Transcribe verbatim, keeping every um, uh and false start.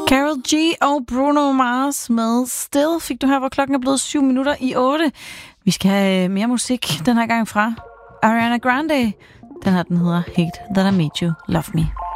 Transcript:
Karol G og Bruno Mars med Still fik du her, hvor klokken er blevet syv minutter i otte. Vi skal have mere musik den her gang fra Ariana Grande. Den her, den hedder Hate That I Made You Love Me.